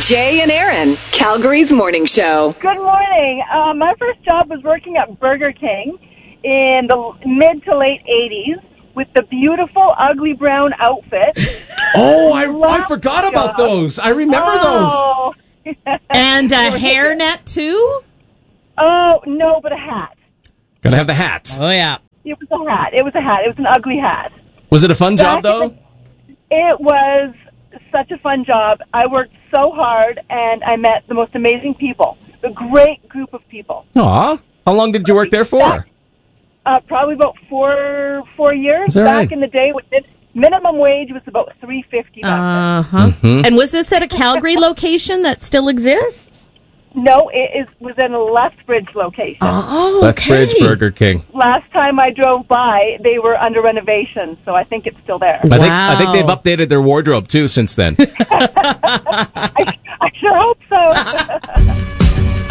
Jay and Aaron, Calgary's morning show. Good morning. My first job was working at Burger King in the mid to late 80s with the beautiful ugly brown outfit. Oh, I forgot about those. I remember those. And a hairnet, too? Oh, no, but a hat. Gotta have the hat. Oh, yeah. It was a hat. It was an ugly hat. Was it a fun job, though? It was such a fun job. I worked so hard, and I met the most amazing people. A great group of people. Aw. How long did you work there for? Probably about four years. Back in the day, minimum wage was about $3.50. Uh-huh. Mm-hmm. And was this at a Calgary location that still exists? No, it was in a Lethbridge location. Oh, okay. Lethbridge Burger King. Last time I drove by, they were under renovation, so I think it's still there. I think they've updated their wardrobe, too, since then. I sure hope so.